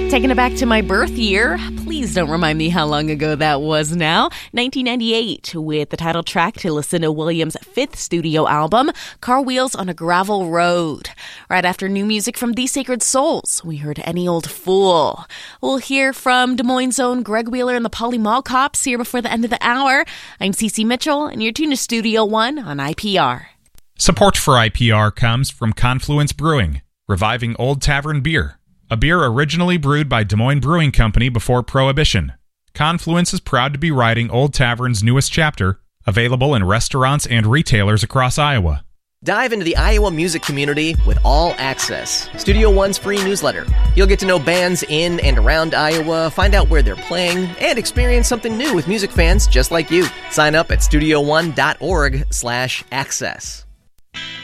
Taking it back to my birth year. Please don't remind me how long ago that was now. 1998, with the title track to Lucinda Williams' fifth studio album, Car Wheels on a Gravel Road. Right after new music from The Sacred Souls, we heard Any Old Fool. We'll hear from Des Moines' own Greg Wheeler and the Polly Mall Cops here before the end of the hour. I'm Cece Mitchell, and you're tuned to Studio One on IPR. Support for IPR comes from Confluence Brewing, reviving Old Tavern beer. A beer originally brewed by Des Moines Brewing Company before Prohibition. Confluence is proud to be writing Old Tavern's newest chapter, available in restaurants and retailers across Iowa. Dive into the Iowa music community with All Access, Studio One's free newsletter. You'll get to know bands in and around Iowa, find out where they're playing, and experience something new with music fans just like you. Sign up at studioone.org/access.